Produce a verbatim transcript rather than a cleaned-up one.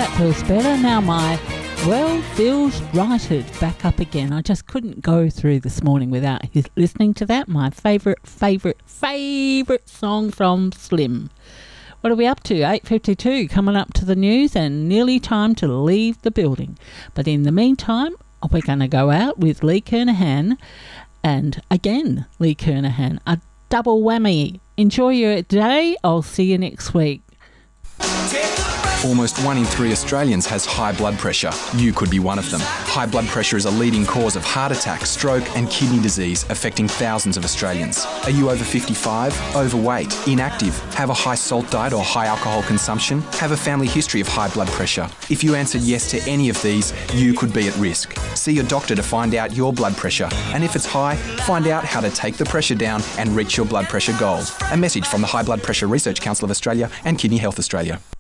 that feels better. Now my well feels righted back up again. I just couldn't go through this morning without his, listening to that. My favourite, favourite, favourite song from Slim. What are we up to? eight fifty-two, coming up to the news and nearly time to leave the building. But in the meantime, we're going to go out with Lee Kernahan and again Lee Kernahan. A double whammy. Enjoy your day. I'll see you next week. Almost one in three Australians has high blood pressure. You could be one of them. High blood pressure is a leading cause of heart attack, stroke and kidney disease, affecting thousands of Australians. Are you over fifty-five, overweight, inactive, have a high salt diet or high alcohol consumption, have a family history of high blood pressure? If you answered yes to any of these, you could be at risk. See your doctor to find out your blood pressure, and if it's high, find out how to take the pressure down and reach your blood pressure goal. A message from the High Blood Pressure Research Council of Australia and Kidney Health Australia.